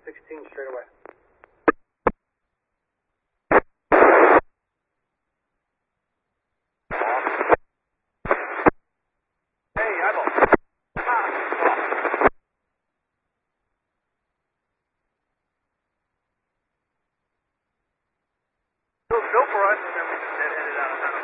16 straight away. Hey, eyeball. Go for us, and then we just headed out of town.